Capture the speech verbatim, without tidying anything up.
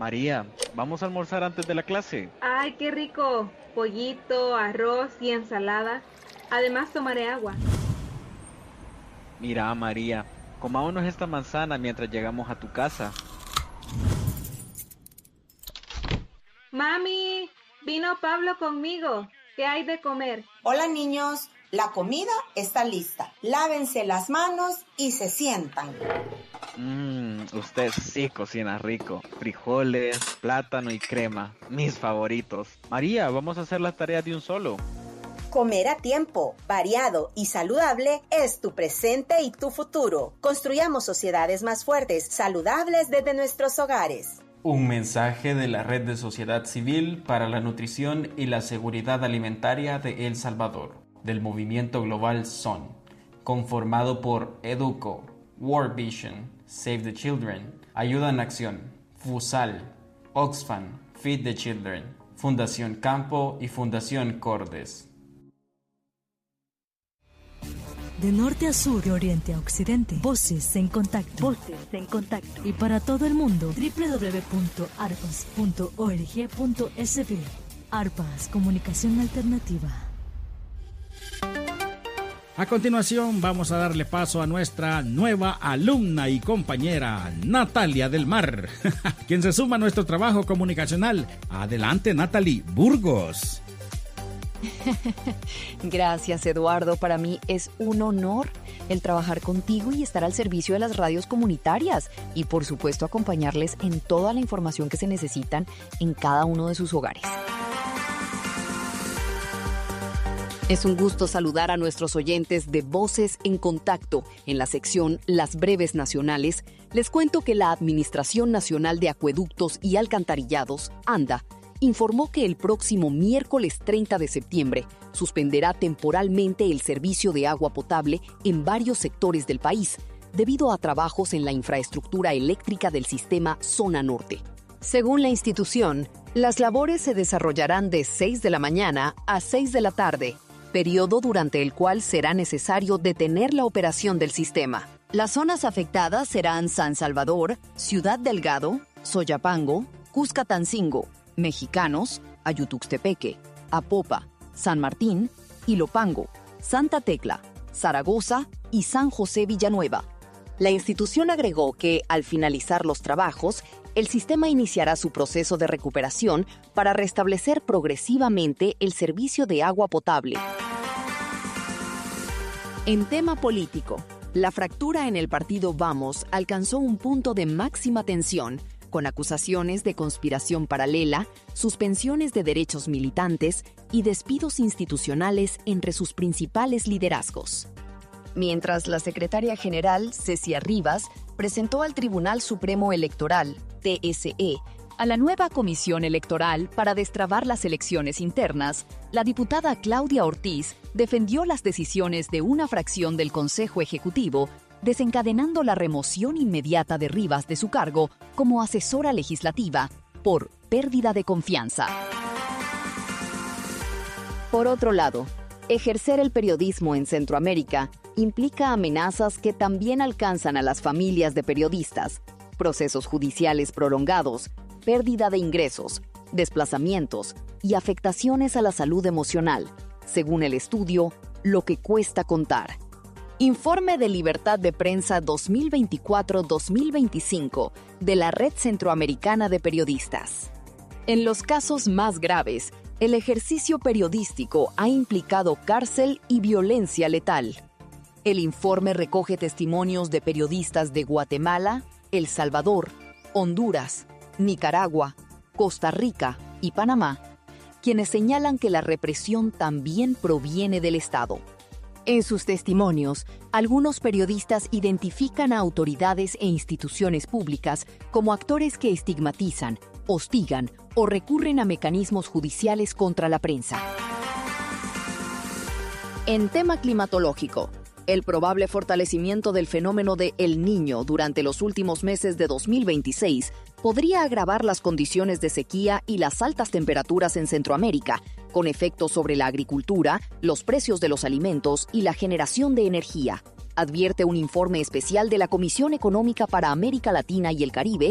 María, ¿vamos a almorzar antes de la clase? ¡Ay, qué rico! Pollito, arroz y ensalada. Además tomaré agua. Mira, María, comámonos esta manzana mientras llegamos a tu casa. Mami, vino Pablo conmigo. ¿Qué hay de comer? Hola, niños. La comida está lista. Lávense las manos y se sientan. Mmm, usted sí cocina rico. Frijoles, plátano y crema, mis favoritos. María, vamos a hacer las tareas de un solo. Comer a tiempo, variado y saludable es tu presente y tu futuro. Construyamos sociedades más fuertes, saludables desde nuestros hogares. Un mensaje de la Red de Sociedad Civil para la Nutrición y la Seguridad Alimentaria de El Salvador, del movimiento global S O N, conformado por EDUCO, World Vision, Save the Children, Ayuda en Acción, FUSAL, Oxfam, Feed the Children, Fundación Campo y Fundación Cordes. De norte a sur, de oriente a occidente, Voces en Contacto. Voces en Contacto. Y para todo el mundo, doble u doble u doble u punto arpas punto org punto es be. Arpas, comunicación alternativa. A continuación vamos a darle paso a nuestra nueva alumna y compañera, Natalia del Mar, quien se suma a nuestro trabajo comunicacional. Adelante, Natalie Burgos. Gracias, Eduardo. Para mí es un honor el trabajar contigo y estar al servicio de las radios comunitarias y, por supuesto, acompañarles en toda la información que se necesitan en cada uno de sus hogares. Es un gusto saludar a nuestros oyentes de Voces en Contacto. En la sección Las Breves Nacionales, les cuento que la Administración Nacional de Acueductos y Alcantarillados, ANDA, informó que el próximo miércoles treinta de septiembre suspenderá temporalmente el servicio de agua potable en varios sectores del país, debido a trabajos en la infraestructura eléctrica del sistema Zona Norte. Según la institución, las labores se desarrollarán de seis de la mañana a seis de la tarde, periodo durante el cual será necesario detener la operación del sistema. Las zonas afectadas serán San Salvador, Ciudad Delgado, Soyapango, Cuscatancingo, Mexicanos, Ayutuxtepeque, Apopa, San Martín, Ilopango, Santa Tecla, Zaragoza y San José Villanueva. La institución agregó que, al finalizar los trabajos, el sistema iniciará su proceso de recuperación para restablecer progresivamente el servicio de agua potable. En tema político, la fractura en el partido Vamos alcanzó un punto de máxima tensión, con acusaciones de conspiración paralela, suspensiones de derechos militantes y despidos institucionales entre sus principales liderazgos. Mientras la secretaria general, Cecia Rivas, presentó al Tribunal Supremo Electoral, T S E, a la nueva comisión electoral para destrabar las elecciones internas, la diputada Claudia Ortiz defendió las decisiones de una fracción del Consejo Ejecutivo, desencadenando la remoción inmediata de Rivas de su cargo como asesora legislativa por pérdida de confianza. Por otro lado, ejercer el periodismo en Centroamérica implica amenazas que también alcanzan a las familias de periodistas, procesos judiciales prolongados, pérdida de ingresos, desplazamientos y afectaciones a la salud emocional, según el estudio Lo que cuesta contar. Informe de Libertad de Prensa dos mil veinticuatro dos mil veinticinco de la Red Centroamericana de Periodistas. En los casos más graves, el ejercicio periodístico ha implicado cárcel y violencia letal. El informe recoge testimonios de periodistas de Guatemala, El Salvador, Honduras, Nicaragua, Costa Rica y Panamá, quienes señalan que la represión también proviene del Estado. En sus testimonios, algunos periodistas identifican a autoridades e instituciones públicas como actores que estigmatizan, hostigan o recurren a mecanismos judiciales contra la prensa. En tema climatológico, el probable fortalecimiento del fenómeno de El Niño durante los últimos meses de dos mil veintiséis podría agravar las condiciones de sequía y las altas temperaturas en Centroamérica, con efectos sobre la agricultura, los precios de los alimentos y la generación de energía, advierte un informe especial de la Comisión Económica para América Latina y el Caribe